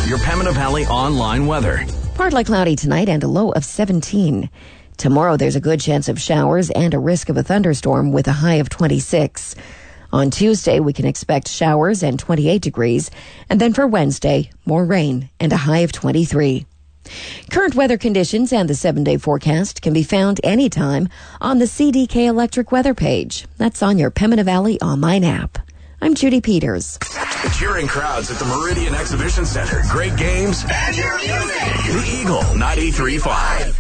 your Pembina Valley online weather. Partly cloudy tonight and a low of 17. Tomorrow there's a good chance of showers and a risk of a thunderstorm with a high of 26. On Tuesday, we can expect showers and 28 degrees. And then for Wednesday, more rain and a high of 23. Current weather conditions and the 7-day forecast can be found anytime on the CDK Electric weather page. That's on your Pembina Valley online app. I'm Judy Peters. Cheering crowds at the Meridian Exhibition Center. Great games. And your music. The Eagle 93.5.